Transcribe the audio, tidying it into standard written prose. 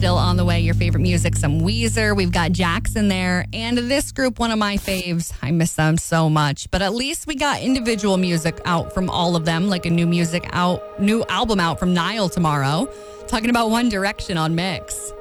still on the way. Your favorite music, some Weezer. We've got Jackson there. And this group, one of my faves. I miss them so much. But at least we got individual music out from all of them, like a new album out from Niall tomorrow. Talking about One Direction on Mix.